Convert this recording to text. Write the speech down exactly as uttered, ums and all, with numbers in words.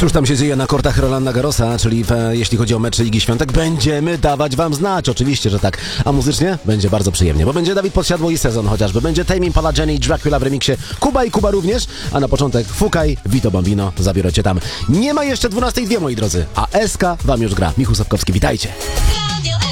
Cóż tam się dzieje na kortach Rolanda Garrosa, czyli w, jeśli chodzi o mecz Ligi Świątek, będziemy dawać wam znać, oczywiście, że tak. A muzycznie będzie bardzo przyjemnie, bo będzie Dawid Podsiadło i Sezon chociażby, będzie Tame Impala, Jenny, Dracula w remiksie, Kuba i Kuba również, a na początek Fukaj, Vito Bambino, zabiorę cię tam. Nie ma jeszcze dwunastej dwie, moi drodzy, a S K wam już gra. Michał Sawkowski, witajcie.